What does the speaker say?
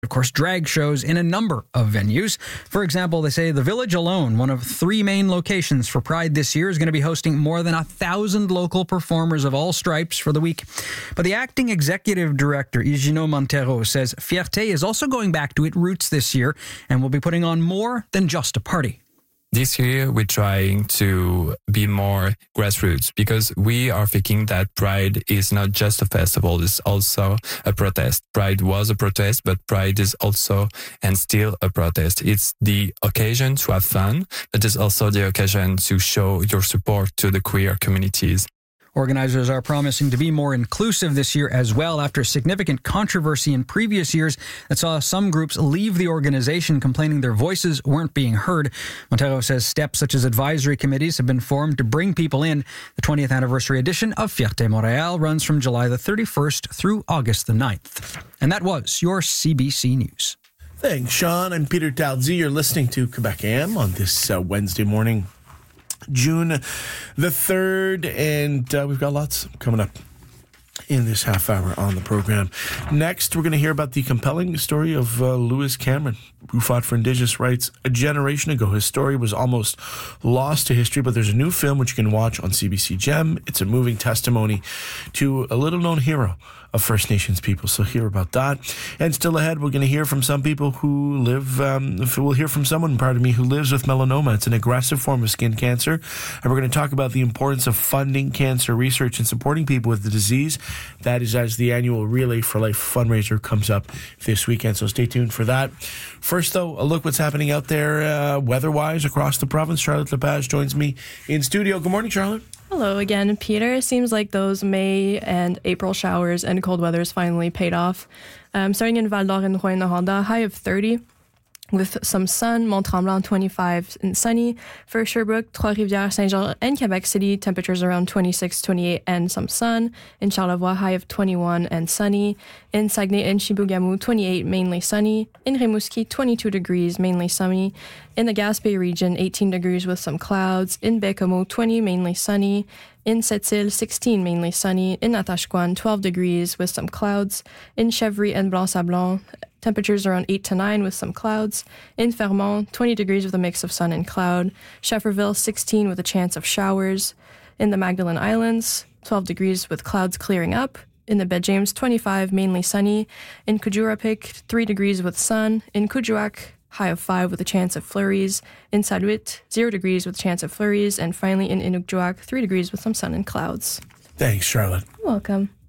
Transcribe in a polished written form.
Of course, drag shows in a number of venues. For example, they say the Village alone, one of 3 main locations for Pride this year, is going to be hosting more than 1,000 local performers of all stripes for the week. But the acting executive director, Higino Montero, says Fierté is also going back to its roots this year and will be putting on more than just a party. This year, we're trying to be more grassroots because we are thinking that Pride is not just a festival, it's also a protest. Pride was a protest, but Pride is also and still a protest. It's the occasion to have fun, but it's also the occasion to show your support to the queer communities. Organizers are promising to be more inclusive this year as well after significant controversy in previous years that saw some groups leave the organization complaining their voices weren't being heard. Montero says steps such as advisory committees have been formed to bring people in. The 20th anniversary edition of Fierté Montréal runs from July the 31st through August the 9th. And that was your CBC News. Thanks, Sean. I'm Peter Talzi. You're listening to Quebec AM on this Wednesday morning, June the 3rd, and we've got lots coming up in this half hour on the program. Next, we're going to hear about the compelling story of Lewis Cameron, who fought for Indigenous rights a generation ago. His story was almost lost to history, but there's a new film which you can watch on CBC Gem. It's a moving testimony to a little-known hero of First Nations people. So hear about that. And still ahead, we're going to hear from some people who live, we'll hear from someone, who lives with melanoma. It's an aggressive form of skin cancer. And we're going to talk about the importance of funding cancer research and supporting people with the disease. That is as the annual Relay for Life fundraiser comes up this weekend. So stay tuned for that. First, though, a look what's happening out there weather-wise across the province. Charlotte Lepage joins me in studio. Good morning, Charlotte. Hello again, Peter. It seems like those May and April showers and cold weather's finally paid off. Starting in Val-d'Or and Rouyn-Noranda, high of 30 with some sun, Mont-Tremblant 25 and sunny. For Sherbrooke, Trois-Rivières, Saint-Jean, and Quebec City, temperatures around 26, 28 and some sun. In Charlevoix, high of 21 and sunny. In Saguenay and Chibougamau, 28, mainly sunny. In Rimouski, 22 degrees, mainly sunny. In the Gaspé region, 18 degrees with some clouds. In Baie-Comeau, 20, mainly sunny. In Sept-Îles, 16, mainly sunny. In Natashquan, 12 degrees with some clouds. In Chèvry and Blanc-Sablon, temperatures around 8 to 9 with some clouds. In Fermont, 20 degrees with a mix of sun and cloud. Schefferville, 16 with a chance of showers. In the Magdalen Islands, 12 degrees with clouds clearing up. In the Baie James, 25, mainly sunny. In Kujurapik, 3 degrees with sun. In Kuujjuaq, high of 5 with a chance of flurries. In Saluit, 0 degrees with a chance of flurries. And finally in Inukjuak, 3 degrees with some sun and clouds. Thanks, Charlotte. You're welcome.